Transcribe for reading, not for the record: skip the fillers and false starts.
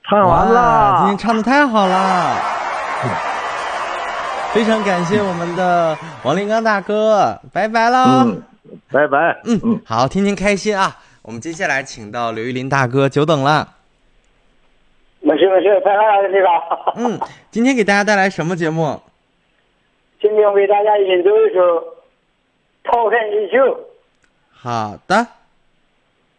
唱完了， 今天唱的太好了，非常感谢我们的王林刚大哥，拜拜了。 拜拜。 好，天天开心啊！我们接下来请到刘玉林大哥，久等了。 没事，太好了，这个。 今天给大家带来什么节目？ 今天为大家演奏一首《桃山遗秋》。 好的。